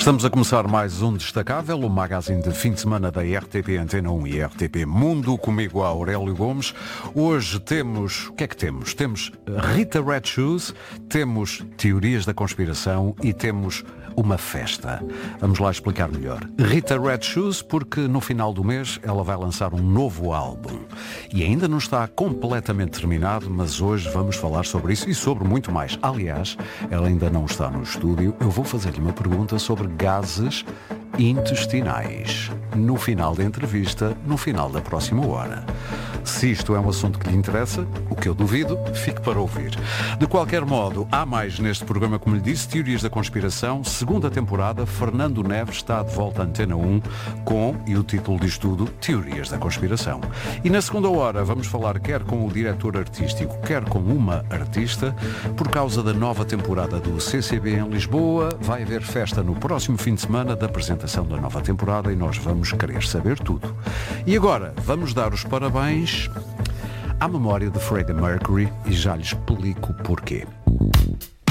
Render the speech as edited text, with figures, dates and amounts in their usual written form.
Estamos a começar mais um Destacável, o magazine de fim de semana da RTP Antena 1 e RTP Mundo, comigo a Aurélio Gomes. Hoje temos, o que é que temos? Temos Rita Red Shoes, temos teorias da conspiração e temos uma festa. Vamos lá explicar melhor. Rita Red Shoes, porque no final do mês ela vai lançar um novo álbum. E ainda não está completamente terminado, mas hoje vamos falar sobre isso e sobre muito mais. Aliás, ela ainda não está no estúdio. Eu vou fazer-lhe uma pergunta sobre gases intestinais. No final da entrevista, no final da próxima hora. Se isto é um assunto que lhe interessa, o que eu duvido, fique para ouvir. De qualquer modo, há mais neste programa, como lhe disse, Teorias da Conspiração, segunda temporada. Fernando Neves está de volta à Antena 1 com, e o título diz tudo, Teorias da Conspiração. E na segunda hora vamos falar quer com o diretor artístico, quer com uma artista, por causa da nova temporada do CCB em Lisboa. Vai haver festa no próximo fim de semana da apresentação da nova temporada e nós vamos querer saber tudo. E agora, vamos dar os parabéns à memória de Freddie Mercury e já lhe explico porquê.